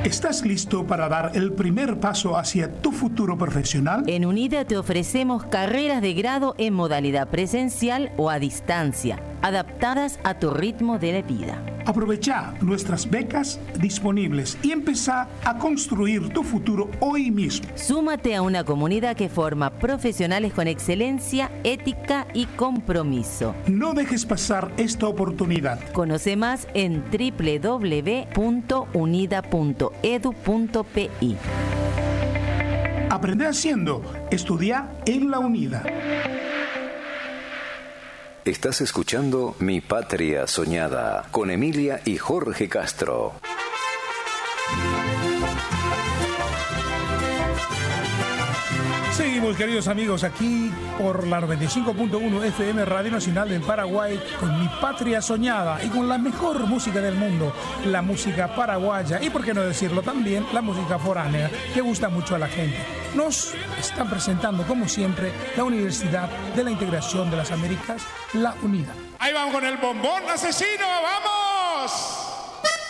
¿Estás listo para dar el primer paso hacia tu futuro profesional? En UNIDA te ofrecemos carreras de grado en modalidad presencial o a distancia, adaptadas a tu ritmo de vida. Aprovecha nuestras becas disponibles y empezá a construir tu futuro hoy mismo. Súmate a una comunidad que forma profesionales con excelencia, ética y compromiso. No dejes pasar esta oportunidad. Conoce más en www.unida.edu.pi. Aprende haciendo. Estudia en la UNIDA. Estás escuchando Mi Patria Soñada con Emilia y Jorge Castro. Seguimos, queridos amigos, aquí por la 95.1 FM Radio Nacional del Paraguay con Mi Patria Soñada y con la mejor música del mundo, la música paraguaya y, por qué no decirlo también, la música foránea que gusta mucho a la gente. Nos están presentando, como siempre, la Universidad de la Integración de las Américas, la UNIDA. Ahí vamos con el bombón asesino, ¡vamos!